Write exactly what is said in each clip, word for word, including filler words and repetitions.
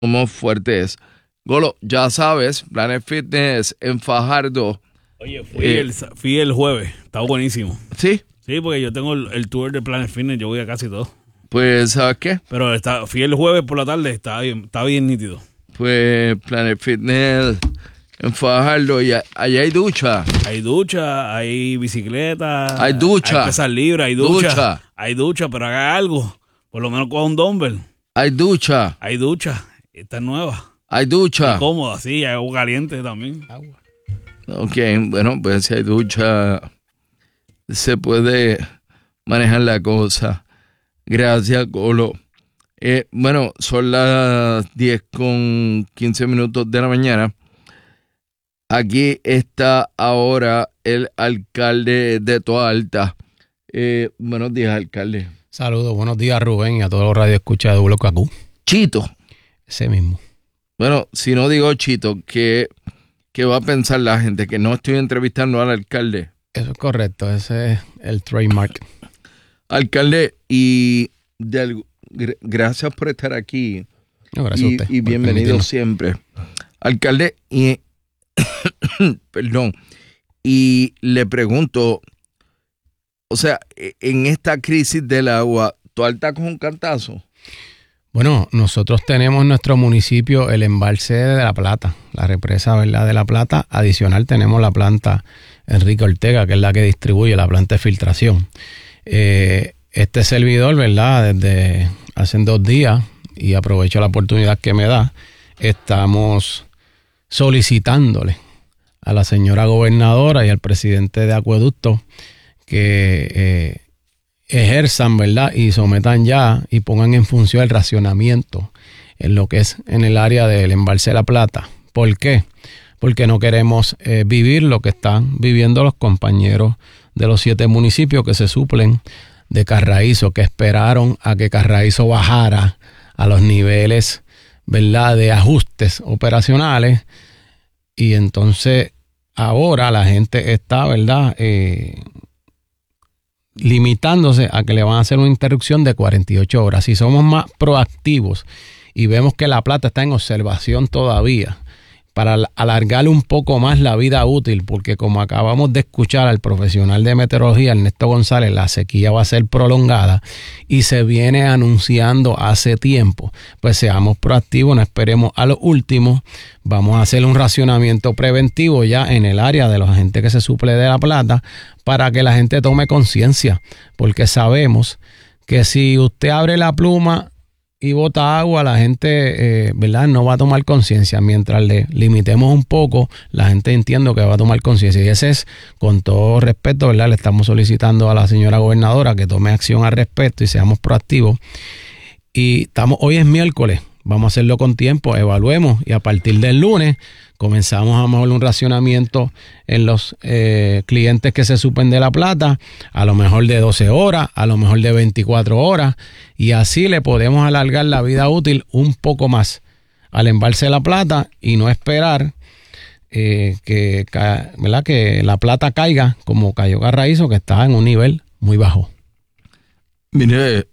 somos fuertes. Golo, ya sabes, Planet Fitness en Fajardo. Oye, fui, eh, el, fui el jueves, está buenísimo. ¿Sí? Sí, porque yo tengo el, el tour de Planet Fitness, yo voy a casi todo. Pues, ¿sabes qué? Pero está, fui el jueves por la tarde, está bien, está bien nítido. Pues Planet Fitness en Fajardo, y allá hay ducha. Hay ducha, hay bicicleta. Hay ducha. Hay pesas libres, hay ducha, ducha. Hay ducha, pero haga algo. Por lo menos coja un dumbbell. Hay ducha. Hay ducha. Esta es nueva. Hay ducha. Es cómoda, sí, hay agua caliente también. Agua. Ok, bueno, pues si hay ducha, se puede manejar la cosa. Gracias, Golo. Eh, bueno, son las diez con quince minutos de la mañana. Aquí está ahora el alcalde de Toalta. Eh, buenos días, alcalde. Saludos, buenos días, Rubén, y a todos los radioescuchas de W K Q. Chito. Ese mismo. Bueno, si no digo Chito, ¿qué, qué va a pensar la gente? Que no estoy entrevistando al alcalde. Eso es correcto, ese es el trademark. Alcalde, y de, gracias por estar aquí. No, gracias y, a usted. Y bienvenido siempre. Alcalde, y perdón, y le pregunto, o sea, en esta crisis del agua, ¿Toalta con un cantazo? Bueno, nosotros tenemos en nuestro municipio el embalse de La Plata, la represa, ¿verdad?, de La Plata. Adicional tenemos la planta Enrique Ortega, que es la que distribuye la planta de filtración. Eh, este servidor, ¿verdad?, desde hace dos días, y aprovecho la oportunidad que me da, estamos solicitándole a la señora gobernadora y al presidente de Acueducto que eh, ejerzan, ¿verdad?, y sometan ya y pongan en función el racionamiento en lo que es en el área del embalse de La Plata. ¿Por qué? Porque no queremos eh, vivir lo que están viviendo los compañeros de los siete municipios que se suplen de Carraízo, que esperaron a que Carraízo bajara a los niveles, ¿verdad?, de ajustes operacionales, y entonces ahora la gente está, ¿verdad?, eh, limitándose a que le van a hacer una interrupción de cuarenta y ocho horas. Si somos más proactivos y vemos que La Plata está en observación todavía, para alargarle un poco más la vida útil, porque como acabamos de escuchar al profesional de meteorología, Ernesto González, la sequía va a ser prolongada y se viene anunciando hace tiempo. Pues seamos proactivos, no esperemos a lo último. Vamos a hacer un racionamiento preventivo ya en el área de la gente que se suple de La Plata, para que la gente tome conciencia, porque sabemos que si usted abre la pluma y bota agua, la gente, eh, ¿verdad?, no va a tomar conciencia. Mientras le limitemos un poco, la gente entiendo que va a tomar conciencia. Y ese es, con todo respeto, ¿verdad?, le estamos solicitando a la señora gobernadora que tome acción al respecto y seamos proactivos. Y estamos, hoy es miércoles, vamos a hacerlo con tiempo, evaluemos, y a partir del lunes comenzamos a mejor un racionamiento en los eh, clientes que se supen de La Plata, a lo mejor de doce horas, a lo mejor de veinticuatro horas, y así le podemos alargar la vida útil un poco más al embalse de La Plata y no esperar eh, que, ¿verdad?, que La Plata caiga como cayó Carraízo, que está en un nivel muy bajo. Mire,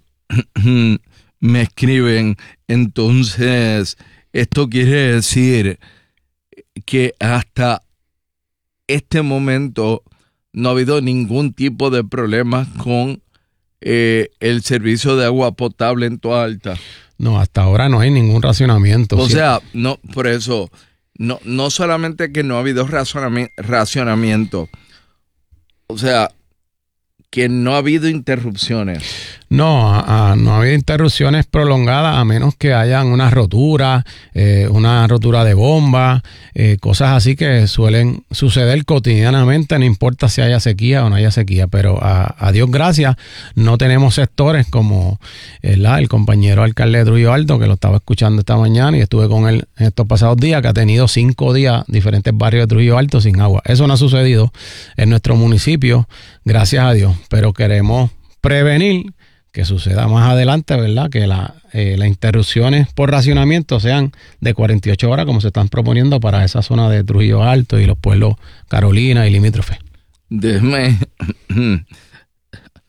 me escriben, entonces, esto quiere decir que hasta este momento no ha habido ningún tipo de problemas con eh, el servicio de agua potable en Toalta. No, hasta ahora no hay ningún racionamiento. O ¿sí? sea, no, por eso, no, no solamente que no ha habido racionami- racionamiento, o sea, que no ha habido interrupciones. No, a, a, no ha habido interrupciones prolongadas, a menos que hayan una rotura, eh, una rotura de bomba, eh, cosas así que suelen suceder cotidianamente, no importa si haya sequía o no haya sequía. Pero a, a Dios gracias, no tenemos sectores como el, el compañero alcalde de Trujillo Alto, que lo estaba escuchando esta mañana y estuve con él en estos pasados días, que ha tenido cinco días diferentes barrios de Trujillo Alto sin agua. Eso no ha sucedido en nuestro municipio, gracias a Dios, pero queremos prevenir que suceda más adelante, ¿verdad?, que la, eh, las interrupciones por racionamiento sean de cuarenta y ocho horas, como se están proponiendo para esa zona de Trujillo Alto y los pueblos Carolina y limítrofe. Déjeme,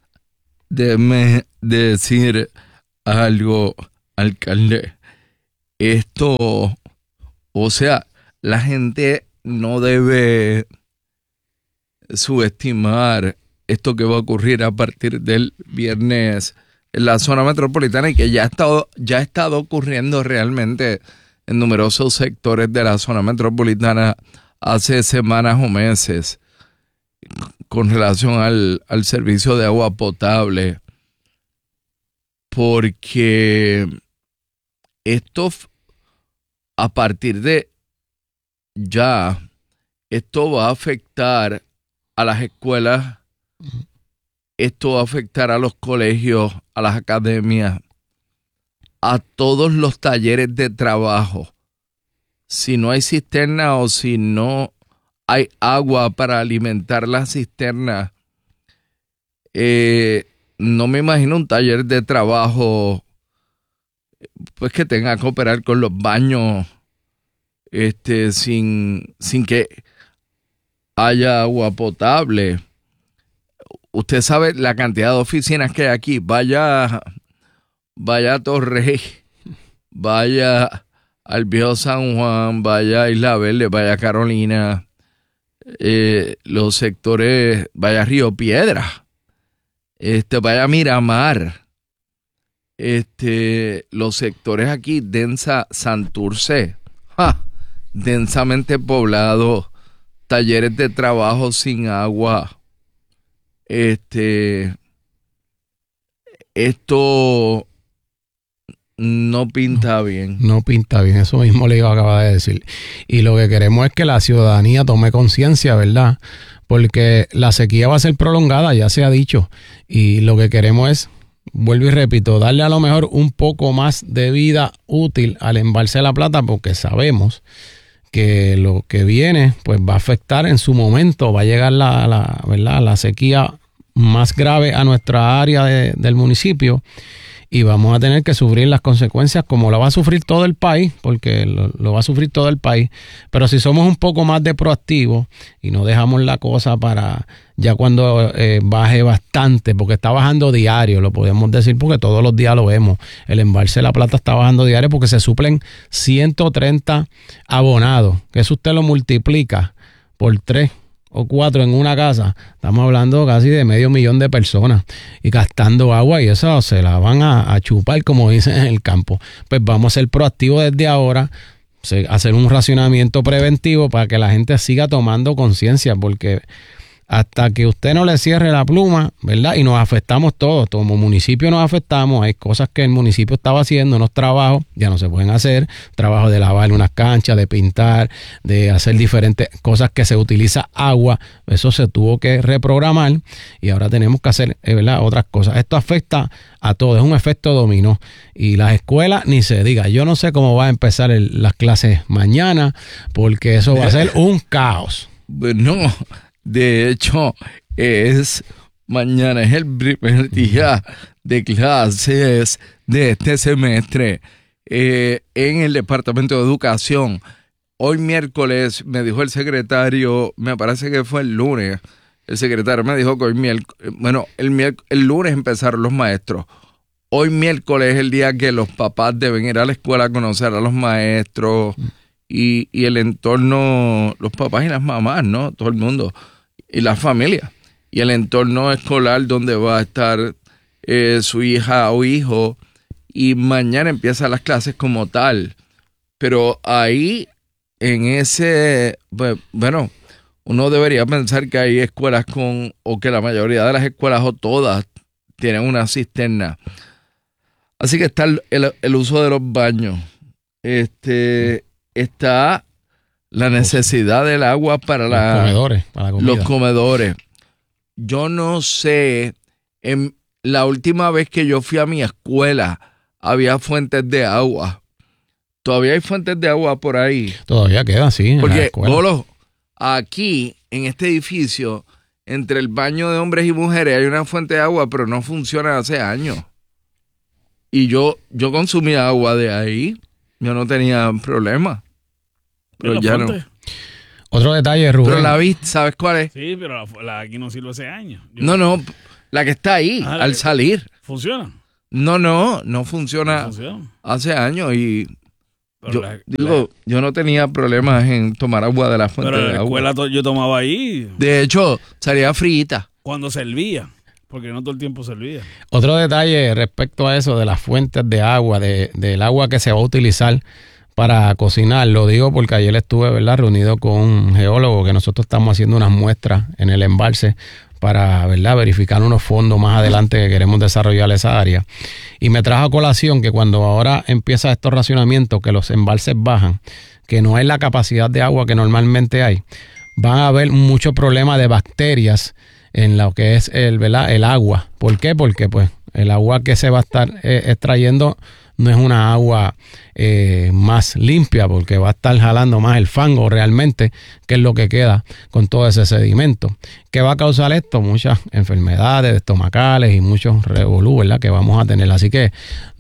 déjeme decir algo, alcalde. esto, o sea, la gente no debe subestimar esto que va a ocurrir a partir del viernes en la zona metropolitana y que ya ha estado, ya ha estado ocurriendo realmente en numerosos sectores de la zona metropolitana hace semanas o meses con relación al, al servicio de agua potable, porque esto a partir de ya, esto va a afectar a las escuelas, esto va a afectar a los colegios, a las academias, a todos los talleres de trabajo. Si no hay cisterna o si no hay agua para alimentar la cisterna, eh, no me imagino un taller de trabajo pues que tenga que operar con los baños este, sin, sin que haya agua potable. Usted sabe la cantidad de oficinas que hay aquí. Vaya, vaya a Torrey, vaya al Viejo San Juan, vaya a Isla Verde, vaya a Carolina, eh, los sectores, vaya a Río Piedra, este, vaya a Miramar, este, los sectores aquí, densa, Santurce, ¡ja! Densamente poblado, talleres de trabajo sin agua. Este, esto no pinta bien. No pinta bien, eso mismo le iba a acabar de decir. Y lo que queremos es que la ciudadanía tome conciencia, ¿verdad? Porque la sequía va a ser prolongada, ya se ha dicho. Y lo que queremos es, vuelvo y repito, darle a lo mejor un poco más de vida útil al embalse de La Plata, porque sabemos que lo que viene pues va a afectar en su momento, va a llegar la, la, ¿verdad? la sequía más grave a nuestra área de, del municipio y vamos a tener que sufrir las consecuencias como lo va a sufrir todo el país, porque lo, lo va a sufrir todo el país. Pero si somos un poco más de proactivos y no dejamos la cosa para ya cuando eh, baje bastante, porque está bajando diario, lo podemos decir porque todos los días lo vemos. El embalse de La Plata está bajando diario porque se suplen ciento treinta abonados, que eso usted lo multiplica por tres o cuatro en una casa, estamos hablando casi de medio millón de personas y gastando agua, y eso se la van a, a chupar, como dicen en el campo. Pues vamos a ser proactivos desde ahora, hacer un racionamiento preventivo para que la gente siga tomando conciencia, porque hasta que usted no le cierre la pluma, ¿verdad? Y nos afectamos todos, como municipio nos afectamos, hay cosas que el municipio estaba haciendo, unos trabajos, ya no se pueden hacer, trabajo de lavar unas canchas, de pintar, de hacer diferentes cosas que se utiliza agua, eso se tuvo que reprogramar y ahora tenemos que hacer, ¿verdad?, otras cosas. Esto afecta a todo, es un efecto dominó, y las escuelas ni se diga. Yo no sé cómo va a empezar el, las clases mañana, porque eso va a ser un caos. No. De hecho, es mañana es el primer día de clases de este semestre eh, en el Departamento de Educación. Hoy miércoles me dijo el secretario, me parece que fue el lunes, el secretario me dijo que hoy miércoles, bueno, el, miérc- el lunes empezaron los maestros. Hoy miércoles es el día que los papás deben ir a la escuela a conocer a los maestros y, y el entorno, los papás y las mamás, ¿no? Todo el mundo. Y la familia, y el entorno escolar donde va a estar eh, su hija o hijo, y mañana empiezan las clases como tal. Pero ahí, en ese, pues, bueno, uno debería pensar que hay escuelas con, o que la mayoría de las escuelas o todas tienen una cisterna. Así que está el, el, el uso de los baños, este, está la necesidad del agua para, los la, comedores, para la comida. Los comedores. Yo no sé, en la última vez que yo fui a mi escuela, había fuentes de agua. Todavía hay fuentes de agua por ahí. Todavía queda, sí. Porque, Bolo, aquí, en este edificio, entre el baño de hombres y mujeres, hay una fuente de agua, pero no funciona hace años. Y yo, yo consumía agua de ahí. Yo no tenía problema. Pero, pero ya fuente. No. Otro detalle, Rubén. Pero la viste, ¿sabes cuál es? Sí, pero la, la aquí no sirve hace años. Yo no, no, la que está ahí, ah, al salir. ¿Funciona? No, no, no funciona, no funciona. Hace años y Pero Yo, la- digo, yo no tenía problemas en tomar agua de la fuente Pero en de la agua. escuela to- yo tomaba ahí De hecho, salía frita. cuando servía, porque no todo el tiempo servía. Otro detalle respecto a eso de las fuentes de agua, de, del agua que se va a utilizar para cocinar, lo digo porque ayer estuve, ¿verdad?, reunido con un geólogo que nosotros estamos haciendo unas muestras en el embalse para, ¿verdad?, verificar unos fondos más adelante que queremos desarrollar esa área. Y me trajo a colación que cuando ahora empieza estos racionamientos, que los embalses bajan, que no es la capacidad de agua que normalmente hay, van a haber muchos problemas de bacterias en lo que es el, ¿verdad?, el agua. ¿Por qué? Porque pues el agua que se va a estar eh, extrayendo no es una agua eh, más limpia, porque va a estar jalando más el fango realmente, que es lo que queda con todo ese sedimento. ¿Qué va a causar esto? Muchas enfermedades estomacales y muchos revolú, ¿verdad?, que vamos a tener. Así que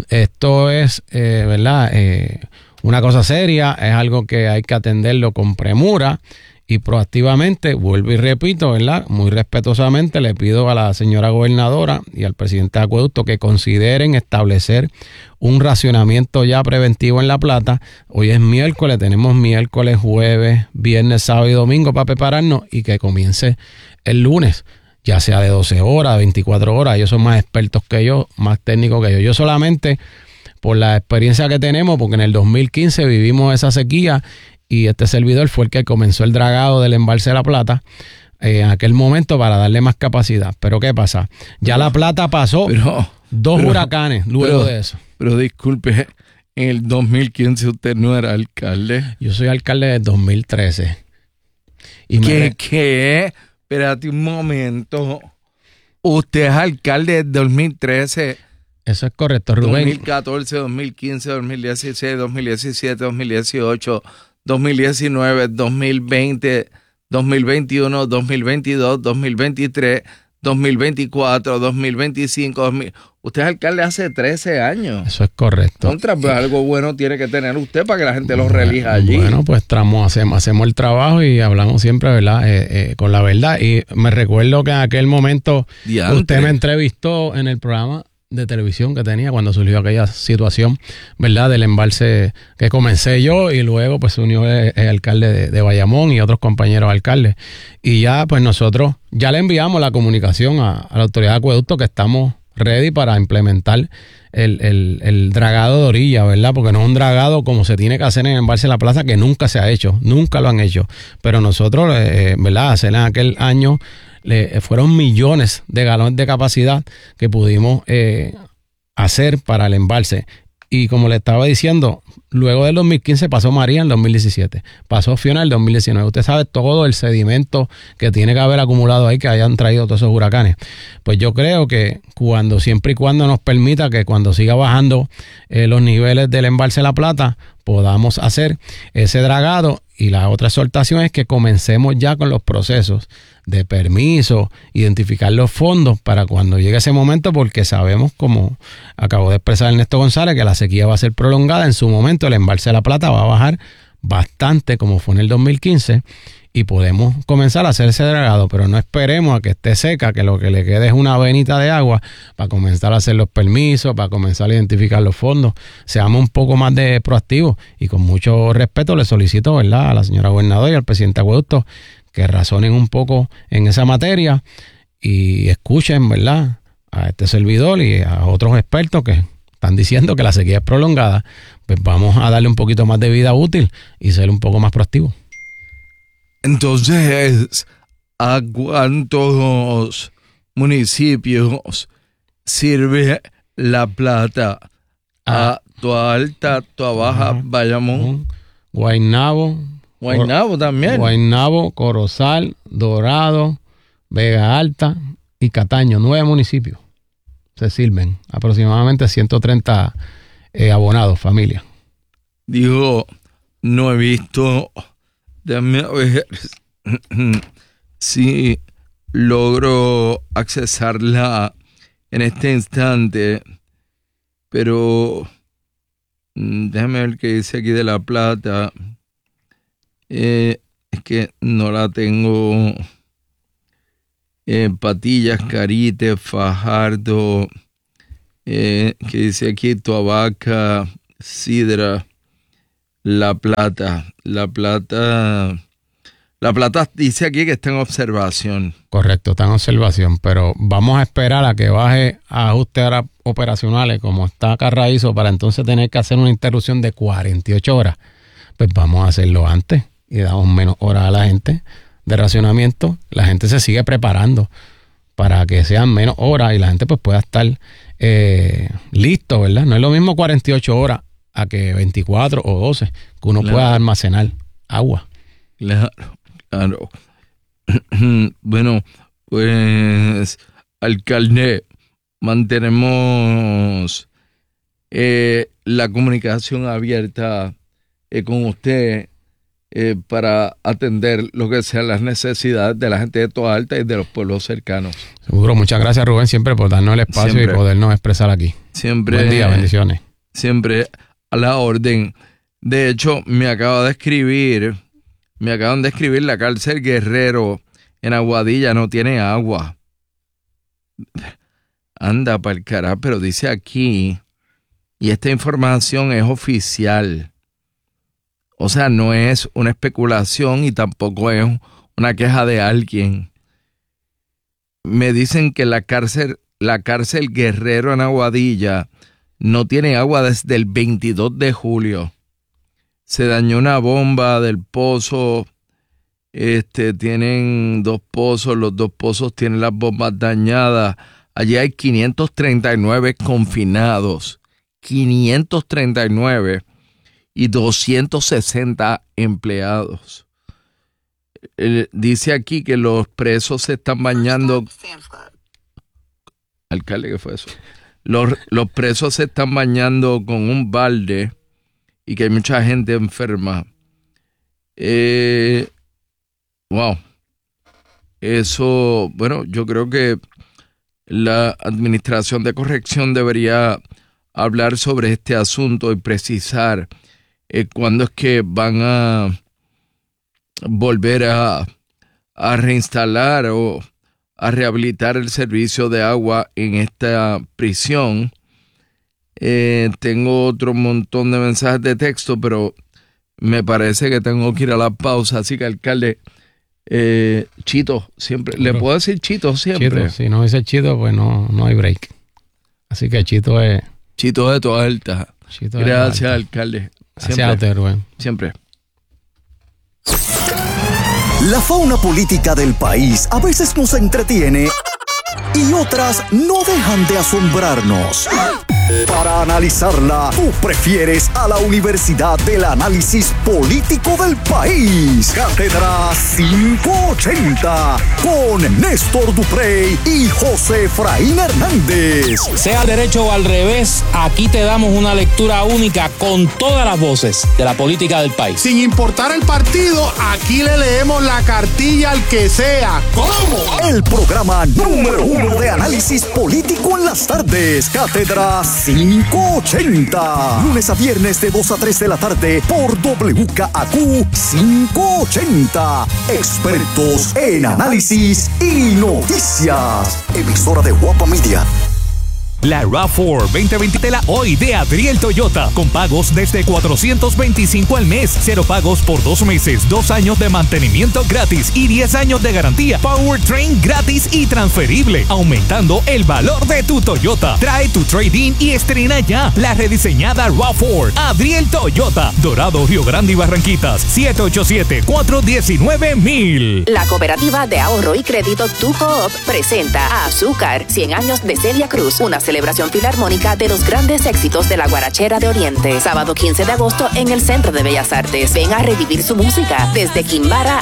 esto es, eh, ¿verdad?, eh, una cosa seria, es algo que hay que atenderlo con premura. Y proactivamente, vuelvo y repito, ¿verdad?, muy respetuosamente le pido a la señora gobernadora y al presidente de Acueducto que consideren establecer un racionamiento ya preventivo en La Plata. Hoy es miércoles, tenemos miércoles, jueves, viernes, sábado y domingo para prepararnos y que comience el lunes, ya sea de doce horas, veinticuatro horas. Ellos son más expertos que yo, más técnicos que yo. Yo solamente, por la experiencia que tenemos, porque en el dos mil quince vivimos esa sequía, y este servidor fue el que comenzó el dragado del embalse de La Plata eh, en aquel momento para darle más capacidad. Pero ¿qué pasa? Ya La Plata pasó Pero, dos pero- huracanes luego pero- de eso. Pero disculpe, en el dos mil quince usted no era alcalde. Yo soy alcalde de dos mil trece. Y me ¿Qué? re- ¿Qué? Espérate un momento. Usted es alcalde del dos mil trece, Eso es correcto, Rubén. dos mil catorce, dos mil quince, dos mil dieciséis, dos mil diecisiete, dos mil dieciocho, dos mil diecinueve, dos mil veinte, dos mil veintiuno, dos mil veintidós, dos mil veintitrés, dos mil veinticuatro, dos mil veinticinco, dos mil... Usted es alcalde hace trece años. Eso es correcto. Contra, pues algo bueno tiene que tener usted para que la gente lo relija allí. Bueno, pues tramos, hacemos, hacemos el trabajo y hablamos siempre, ¿verdad? Eh, eh, con la verdad. Y me recuerdo que en aquel momento Diantre. usted me entrevistó en el programa de televisión que tenía cuando surgió aquella situación, ¿verdad?, del embalse que comencé yo y luego pues se unió el, el alcalde de, de Bayamón y otros compañeros alcaldes. Y ya pues nosotros ya le enviamos la comunicación a, a la autoridad de acueducto que estamos ready para implementar el, el, el dragado de orilla, ¿verdad? Porque no es un dragado como se tiene que hacer en el embalse de La Plaza, que nunca se ha hecho, nunca lo han hecho. Pero nosotros, eh, ¿verdad?, hacer en aquel año le, fueron millones de galones de capacidad que pudimos eh, hacer para el embalse. Y como le estaba diciendo, luego del dos mil quince pasó María en el dos mil diecisiete, pasó Fiona en el dos mil diecinueve. Usted sabe todo el sedimento que tiene que haber acumulado ahí, que hayan traído todos esos huracanes. Pues yo creo que cuando, siempre y cuando nos permita que cuando siga bajando eh, los niveles del embalse La Plata, podamos hacer ese dragado. Y la otra exhortación es que comencemos ya con los procesos de permiso, identificar los fondos para cuando llegue ese momento, porque sabemos, como acabó de expresar Ernesto González, que la sequía va a ser prolongada. En su momento el embalse de La Plata va a bajar bastante, como fue en el dos mil quince, y podemos comenzar a hacer ese dragado, pero no esperemos a que esté seca, que lo que le quede es una venita de agua para comenzar a hacer los permisos, para comenzar a identificar los fondos. Seamos un poco más de proactivos y con mucho respeto le solicito, ¿verdad?, a la señora gobernadora y al presidente Acueducto que razonen un poco en esa materia y escuchen, ¿verdad?, a este servidor y a otros expertos que están diciendo que la sequía es prolongada. Pues vamos a darle un poquito más de vida útil y ser un poco más proactivos. Entonces, ¿a cuántos municipios sirve La Plata? A Toa Alta, Toa Baja, Ajá. Bayamón, Guaynabo, Guaynabo también. Guaynabo, Corozal, Dorado, Vega Alta y Cataño. Nueve municipios se sirven. Aproximadamente ciento treinta eh, abonados, familias. Digo, no he visto. Déjame ver si logro accesarla en este instante. Pero mm, déjame ver qué dice aquí de La Plata. Eh, es que no la tengo. Eh, Patillas, Carite, Fajardo, eh, que dice aquí Toabaca, Sidra, La Plata, La Plata, La Plata dice aquí que está en observación. Correcto, está en observación, pero vamos a esperar a que baje a ajustes operacionales como está Carraízo para entonces tener que hacer una interrupción de cuarenta y ocho horas. Pues vamos a hacerlo antes y damos menos horas a la gente de racionamiento. La gente se sigue preparando para que sean menos horas y la gente pues pueda estar eh, listo, ¿verdad? No es lo mismo cuarenta y ocho horas a que veinticuatro o doce, que uno claro. pueda almacenar agua. Claro, claro. Bueno, pues, alcalde, mantenemos eh, la comunicación abierta eh, con usted eh, para atender lo que sean las necesidades de la gente de Toa Alta y de los pueblos cercanos. Seguro, muchas gracias, Rubén, siempre por darnos el espacio siempre, y podernos expresar aquí. Siempre. Buen día, bendiciones. Siempre a la orden. De hecho, me acaba de escribir, me acaban de escribir la cárcel Guerrero en Aguadilla no tiene agua. Anda para el carajo, pero dice aquí, y esta información es oficial. O sea, no es una especulación y tampoco es una queja de alguien. Me dicen que la cárcel, la cárcel Guerrero en Aguadilla no tiene agua desde el veintidós de julio. Se dañó una bomba del pozo. Este, tienen dos pozos. Los dos pozos tienen las bombas dañadas. Allí hay quinientos treinta y nueve confinados. quinientos treinta y nueve y doscientos sesenta empleados. Eh, dice aquí que los presos se están bañando. Alcalde, ¿qué fue eso? Los, los presos se están bañando con un balde y que hay mucha gente enferma. Eh, wow. Eso, bueno, yo creo que la Administración de Corrección debería hablar sobre este asunto y precisar eh, cuándo es que van a volver a, a reinstalar o a rehabilitar el servicio de agua en esta prisión. Eh, tengo otro montón de mensajes de texto, pero me parece que tengo que ir a la pausa. Así que, alcalde, eh, Chito, siempre, ¿le puedo decir Chito siempre? Chito, si no dice Chito, pues no, no hay break. Así que Chito es... Chito de Toa Alta. Chito Gracias, alta. alcalde. Siempre. Gracias a usted, Rubén. Siempre. La fauna política del país a veces nos entretiene y otras no dejan de asombrarnos. Para analizarla, tú prefieres a la Universidad del Análisis Político del País. Cátedra quinientos ochenta con Néstor Duprey y José Efraín Hernández. Sea al derecho o al revés, aquí te damos una lectura única con todas las voces de la política del país. Sin importar el partido, aquí le leemos la cartilla al que sea. ¿Cómo? El programa número uno de análisis político en las tardes. Cátedra quinientos ochenta. Lunes a viernes de dos a tres de la tarde por W K A Q quinientos ochenta. Expertos en análisis y noticias. Emisora de Guapa Media. La RAV cuatro veinte veinte Tela hoy de Adriel Toyota, con pagos desde cuatrocientos veinticinco al mes, cero pagos por dos meses, dos años de mantenimiento gratis y diez años de garantía, powertrain gratis y transferible, aumentando el valor de tu Toyota. Trae tu trade-in y estrena ya la rediseñada RAV cuatro. Adriel Toyota, Dorado, Río Grande y Barranquitas, siete ocho siete, cuatro uno nueve, mil. La Cooperativa de Ahorro y Crédito Tu Coop presenta a Azúcar, cien años de Celia Cruz, una celebración filarmónica de los grandes éxitos de la guarachera de Oriente. Sábado quince de agosto en el Centro de Bellas Artes. Ven a revivir su música desde Quimbara